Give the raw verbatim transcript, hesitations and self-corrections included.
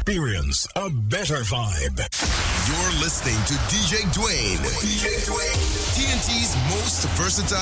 Experience a better vibe. You're listening to D J Dwayne. D J Dwayne. T N T's most versatile